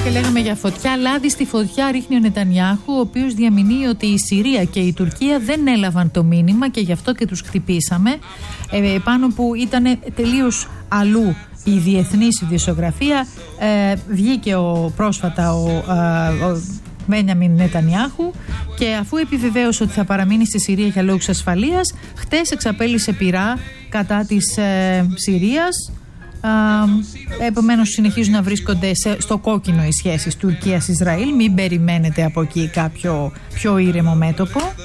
Και λέγαμε για φωτιά. Λάδι στη φωτιά ρίχνει ο Νετανιάχου, ο οποίος διαμηνύει ότι η Συρία και η Τουρκία δεν έλαβαν το μήνυμα και γι' αυτό και τους χτυπήσαμε. Πάνω που ήταν τελείως αλλού η διεθνής ειδησιογραφία. Βγήκε πρόσφατα ο Μπένιαμιν Νετανιάχου και αφού επιβεβαίωσε ότι θα παραμείνει στη Συρία για λόγους ασφαλείας, χτες εξαπέλυσε πυρά κατά της Συρίας. Επομένως συνεχίζουν να βρίσκονται στο κόκκινο οι σχέσεις Τουρκίας-Ισραήλ. Μην περιμένετε από εκεί κάποιο πιο ήρεμο μέτωπο.